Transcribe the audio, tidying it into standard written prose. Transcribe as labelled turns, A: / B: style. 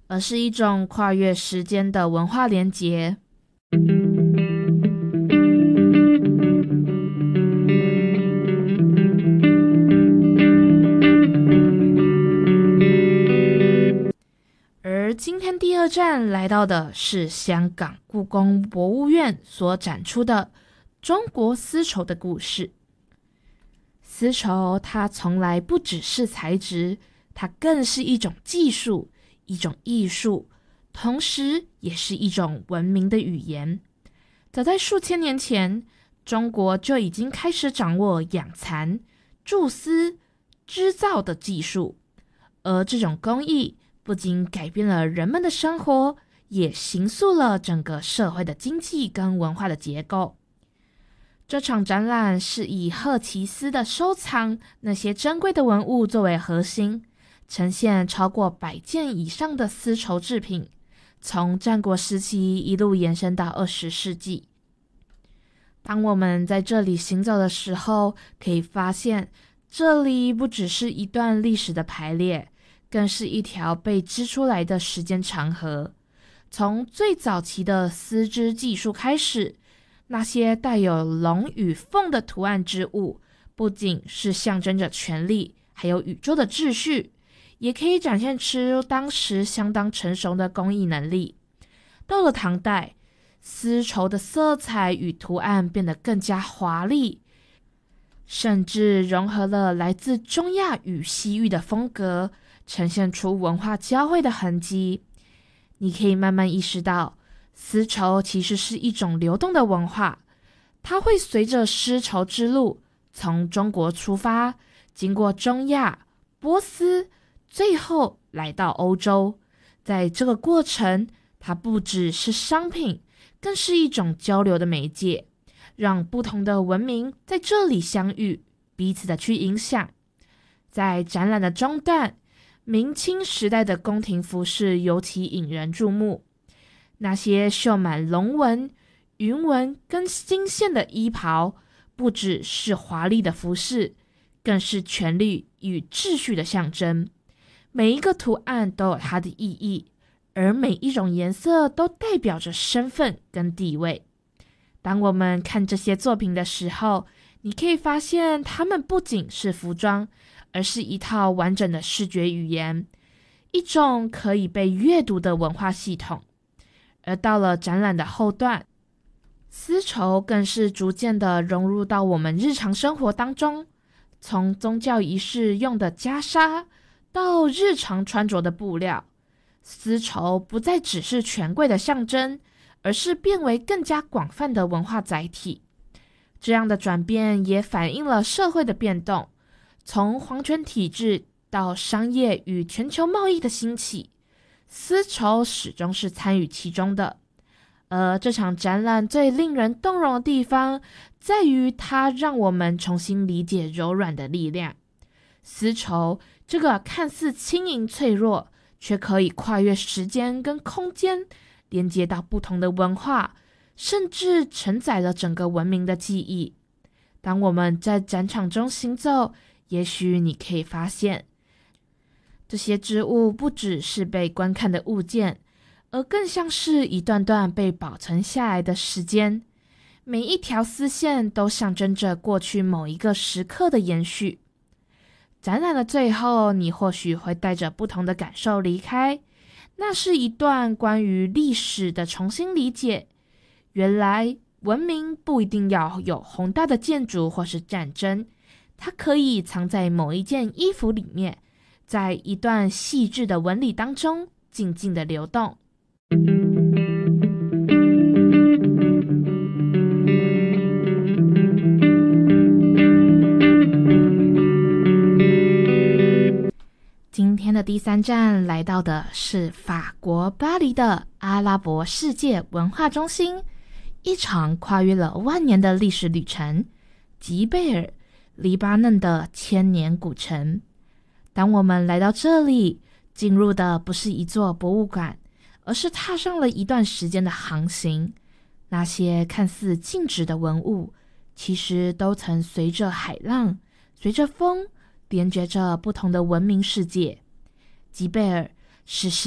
A: 而是一种跨越时间的文化连结。而今天第二站来到的是香港故宫博物院所展出的中国丝绸的故事。丝绸它从来不只是材质，它更是一种技术，一种艺术，同时也是一种文明的语言。早在数千年前，中国就已经开始掌握养蚕、注丝、织造的技术，而这种工艺不仅改变了人们的生活，也形塑了整个社会的经济跟文化的结构。这场展览是以赫奇斯的收藏那些珍贵的文物作为核心，呈现超过100件以上的丝绸制品，从战国时期一路延伸到20世纪。当我们在这里行走的时候，可以发现这里不只是一段历史的排列，更是一条被织出来的时间长河。从最早期的丝织技术开始，那些带有龙与凤的图案织物，不仅是象征着权力，还有宇宙的秩序，也可以展现出当时相当成熟的工艺能力。到了唐代，丝绸的色彩与图案变得更加华丽，甚至融合了来自中亚与西域的风格，呈现出文化交汇的痕迹。你可以慢慢意识到，丝绸其实是一种流动的文化，它会随着丝绸之路从中国出发，经过中亚、波斯，最后来到欧洲。在这个过程，它不只是商品，更是一种交流的媒介，让不同的文明在这里相遇，彼此的去影响。在展览的中段，明清时代的宫廷服饰尤其引人注目。那些绣满龙纹、云纹跟金线的衣袍，不只是华丽的服饰，更是权力与秩序的象征。每一个图案都有它的意义，而每一种颜色都代表着身份跟地位。当我们看这些作品的时候，你可以发现它们不仅是服装，而是一套完整的视觉语言，一种可以被阅读的文化系统。而到了展览的后段，丝绸更是逐渐的融入到我们日常生活当中，从宗教仪式用的袈裟，到日常穿着的布料，丝绸不再只是权贵的象征，而是变为更加广泛的文化载体。这样的转变也反映了社会的变动，从皇权体制到商业与全球贸易的兴起，丝绸始终是参与其中的。而这场展览最令人动容的地方，在于它让我们重新理解柔软的力量。丝绸这个看似轻盈脆弱，却可以跨越时间跟空间，连接到不同的文化，甚至承载了整个文明的记忆。当我们在展场中行走，也许你可以发现，这些织物不只是被观看的物件，而更像是一段段被保存下来的时间。每一条丝线都象征着过去某一个时刻的延续。展览的最后，你或许会带着不同的感受离开，那是一段关于历史的重新理解。原来文明不一定要有宏大的建筑或是战争，它可以藏在某一件衣服里面，在一段细致的纹理当中静静的流动。今天的第3站来到的是法国巴黎的阿拉伯世界文化中心，一场跨越了万年的历史旅程——吉贝尔，黎巴嫩的千年古城。当我们来到这里，进入的不是一座博物馆，而是踏上了一段时间的航行。那些看似静止的文物，其实都曾随着海浪，随着风，连接着不同的文明世界。吉贝尔是